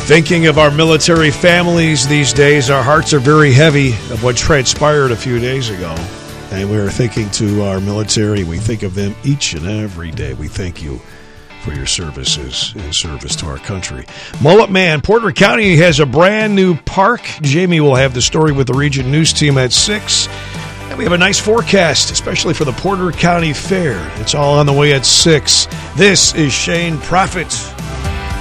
Thinking of our military families these days, our hearts are very heavy of what transpired a few days ago. And we are thinking to our military. We think of them each and every day. We thank you for your services and service to our country. Mullet Man, Porter County has a brand new park. Jamie will have the story with the Region News team at 6. And we have a nice forecast, especially for the Porter County Fair. It's all on the way at 6. This is Shane Prophet.